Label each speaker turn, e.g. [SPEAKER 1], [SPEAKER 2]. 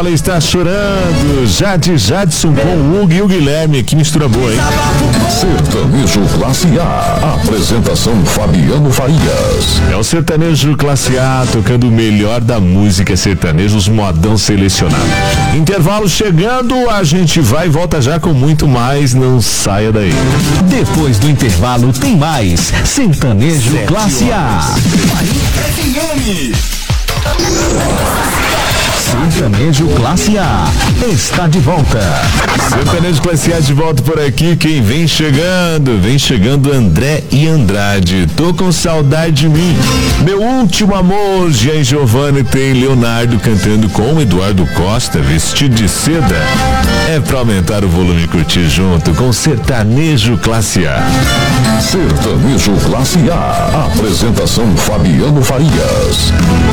[SPEAKER 1] ela está chorando. Jadson com o Hugo e o Guilherme. Que mistura boa, hein?
[SPEAKER 2] Sertanejo Classe A. Apresentação Fabiano Farias.
[SPEAKER 1] É o Sertanejo Classe A tocando o melhor da música sertaneja, os modão selecionados. Intervalo chegando, a gente vai e volta já com muito mais. Não saia daí.
[SPEAKER 3] Depois do intervalo tem mais Sertanejo Classe A. Sertanejo Classe A está de volta.
[SPEAKER 1] Sertanejo Classe A de volta por aqui. Quem vem chegando André e Andrade. Tô com saudade de mim. Meu último amor. Já em Giovanni tem Leonardo cantando com Eduardo Costa, vestido de seda. É pra aumentar o volume e curtir junto com Sertanejo Classe A.
[SPEAKER 2] Sertanejo Classe A. Apresentação Fabiano Farias.